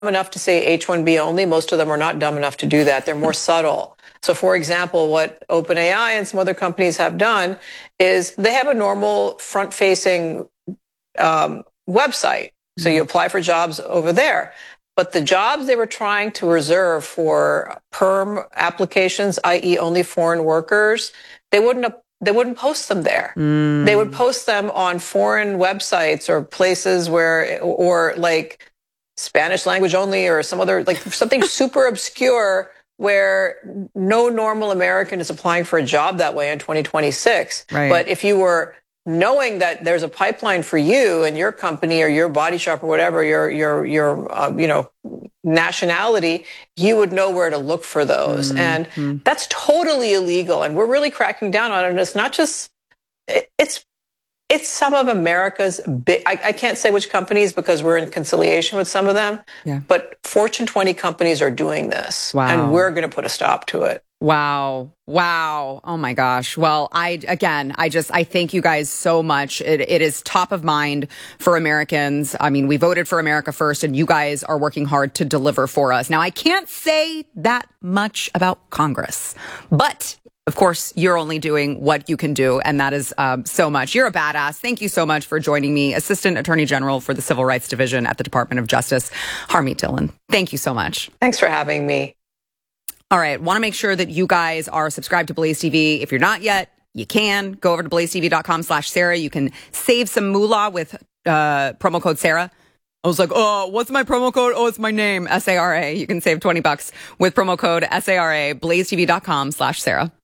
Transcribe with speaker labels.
Speaker 1: enough to say H-1B only. Most of them are not dumb enough to do that. They're more subtle. So, for example, what OpenAI and some other companies have done is they have a normal front-facing website. So you apply for jobs over there. But the jobs they were trying to reserve for perm applications, i.e. only foreign workers, they wouldn't post them there. They would post them on foreign websites or places or like Spanish language only or some other, like something super obscure where no normal American is applying for a job that way in 2026.
Speaker 2: Right.
Speaker 1: But if you were knowing that there's a pipeline for you and your company or your body shop or whatever, your nationality, you would know where to look for those. And that's totally illegal. And we're really cracking down on it. And it's not just, it's some of America's big, I can't say which companies because we're in conciliation with some of them, but Fortune 20 companies are doing this.
Speaker 2: Wow.
Speaker 1: And we're going to put a stop to it.
Speaker 2: Wow. Oh my gosh. Well, I thank you guys so much. It is top of mind for Americans. I mean, we voted for America First and you guys are working hard to deliver for us. Now, I can't say that much about Congress, but of course, you're only doing what you can do, and that is so much. You're a badass. Thank you so much for joining me, Assistant Attorney General for the Civil Rights Division at the Department of Justice, Harmeet Dillon. Thank you so much.
Speaker 1: Thanks for having me.
Speaker 2: All right. Want to make sure that you guys are subscribed to Blaze TV. If you're not yet, you can go over to blazetv.com/Sarah. You can save some moolah with promo code Sarah. I was like, oh, what's my promo code? Oh, it's my name, SARA. You can save $20 with promo code SARA, blazetv.com/Sarah.